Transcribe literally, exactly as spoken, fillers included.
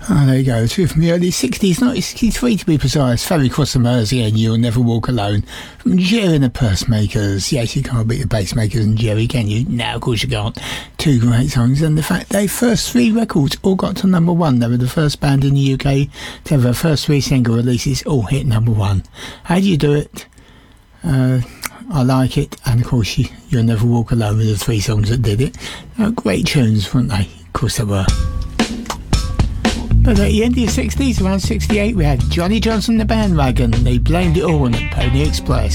Oh, there you go. Two from the early sixties, nineteen sixty-three to be precise. Ferry Cross the Mersey and You'll Never Walk Alone. From Jerry and the Pursemakers. Yes, you can't beat the Bassmakers and Jerry, can you? No, of course you can't. Two great songs, and the fact they first three records all got to number one. They were the first band in the U K to have their first three single releases all hit number one. How do you do it? Uh, I like it, and of course you, You'll Never Walk Alone with the three songs that did it. They were great tunes, weren't they? Of course they were. But at the end of the sixties, around sixty-eight, we had Johnny Johnson and the Bandwagon. They blamed it all on the Pony Express.